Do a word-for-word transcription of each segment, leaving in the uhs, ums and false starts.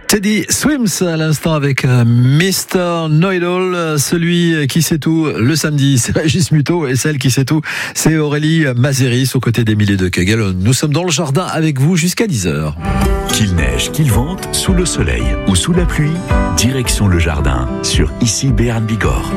Teddy Swims à l'instant avec mister Know-it-all, celui qui sait tout le samedi, c'est Régis Muto, et celle qui sait tout, c'est Aurélie Mazéris aux côtés d'Émilie de Kegel. Nous sommes dans le jardin avec vous jusqu'à dix heures. Qu'il neige, qu'il vente, sous le soleil ou sous la pluie, direction le jardin sur Ici Béarn Bigorre.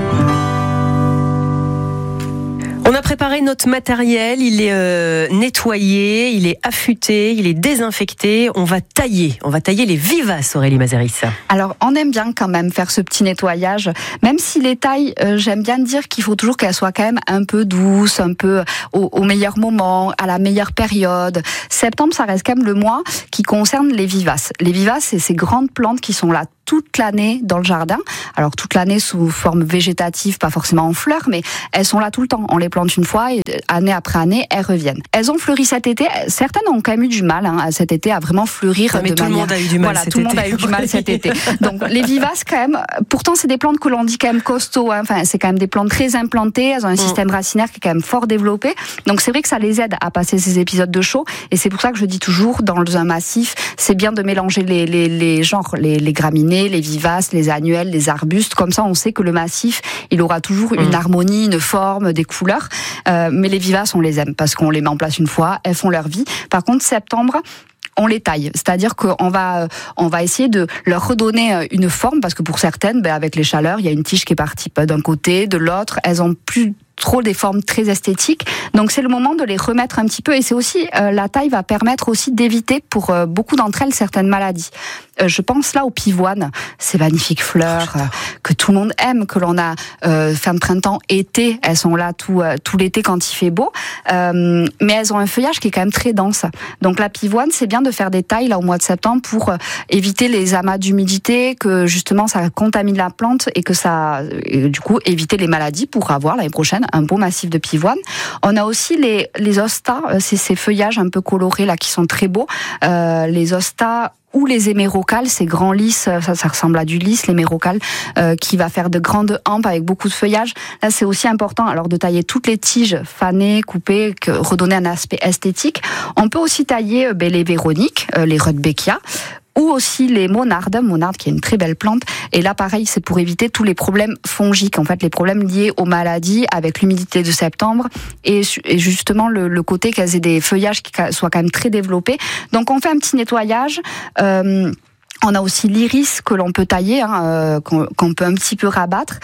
On a préparé notre matériel, il est euh, nettoyé, il est affûté, il est désinfecté. On va tailler, on va tailler les vivaces, Aurélie Mazéris. Alors, on aime bien quand même faire ce petit nettoyage. Même si les tailles, euh, j'aime bien dire qu'il faut toujours qu'elles soient quand même un peu douces, un peu au, au meilleur moment, à la meilleure période. Septembre, ça reste quand même le mois qui concerne les vivaces. Les vivaces, c'est ces grandes plantes qui sont là toute l'année dans le jardin. Alors toute l'année sous forme végétative, pas forcément en fleurs, mais elles sont là tout le temps. On les plante une fois et année après année, elles reviennent. Elles ont fleuri cet été. Certaines ont quand même eu du mal hein, cet été à vraiment fleurir. Non, mais de tout manière... le monde a eu du mal voilà, cet tout été. le monde a eu du mal cet été. Donc les vivaces quand même, pourtant c'est des plantes que l'on dit quand même costauds. Hein. Enfin, c'est quand même des plantes très implantées. Elles ont un mmh. système racinaire qui est quand même fort développé. Donc c'est vrai que ça les aide à passer ces épisodes de chaud. Et c'est pour ça que je dis toujours dans un massif, c'est bien de mélanger les, les, les genres, les, les graminées, les vivaces, les annuels, les arbustes. Comme ça, on sait que le massif, il aura toujours une mmh. harmonie, une forme, des couleurs. Euh, mais les vivaces, on les aime parce qu'on les met en place une fois, elles font leur vie. Par contre, septembre, on les taille, c'est-à-dire qu'on va on va essayer de leur redonner une forme parce que pour certaines, ben avec les chaleurs, il y a une tige qui est partie d'un côté, de l'autre, elles ont plus trop des formes très esthétiques. Donc c'est le moment de les remettre un petit peu et c'est aussi euh, la taille va permettre aussi d'éviter pour euh, beaucoup d'entre elles certaines maladies. Euh, je pense là aux pivoines, ces magnifiques fleurs euh, que tout le monde aime, que l'on a euh, fin de printemps, été, elles sont là tout euh, tout l'été quand il fait beau, euh, mais elles ont un feuillage qui est quand même très dense. Donc la pivoine, c'est bien de faire des tailles là au mois de septembre pour euh, éviter les amas d'humidité, que justement ça contamine la plante et que ça et, du coup éviter les maladies pour avoir l'année prochaine un beau massif de pivoine. On a aussi les les hostas, c'est ces feuillages un peu colorés là qui sont très beaux. Euh, les hostas ou les hémérocales, ces grands lys, ça, ça ressemble à du lys, l'hémérocale, euh, qui va faire de grandes hampes avec beaucoup de feuillage. Là, c'est aussi important alors de tailler toutes les tiges fanées, coupées, que, redonner un aspect esthétique. On peut aussi tailler euh, ben, les véroniques, euh, les rudbeckia, ou aussi les monardes, monarde qui est une très belle plante. Et là, pareil, c'est pour éviter tous les problèmes fongiques, en fait, les problèmes liés aux maladies avec l'humidité de septembre et, et justement le, le côté qu'elles aient des feuillages qui soient quand même très développés. Donc, on fait un petit nettoyage. Euh, On a aussi l'iris que l'on peut tailler, hein, euh, qu'on, qu'on peut un petit peu rabattre,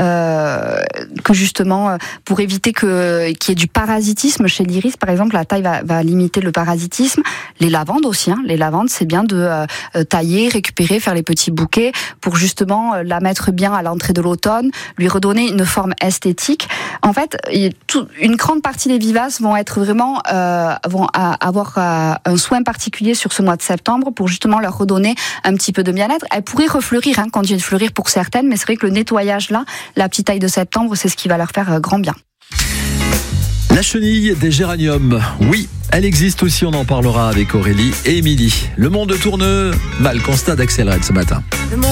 euh, que justement euh, pour éviter que qu'il y ait du parasitisme chez l'iris, par exemple, la taille va, va limiter le parasitisme. Les lavandes aussi, hein, les lavandes, c'est bien de euh, tailler, récupérer, faire les petits bouquets pour justement euh, la mettre bien à l'entrée de l'automne, lui redonner une forme esthétique. En fait, tout, une grande partie des vivaces vont être vraiment euh, vont avoir euh, un soin particulier sur ce mois de septembre pour justement leur redonner un un petit peu de bien-être. Elle pourrait refleurir, hein, continuer de fleurir pour certaines, mais c'est vrai que le nettoyage là, la petite taille de septembre, c'est ce qui va leur faire grand bien. La chenille des géraniums, oui, elle existe aussi, on en parlera avec Aurélie et Émilie. Le monde tourne mal, constat d'Axel Red ce matin.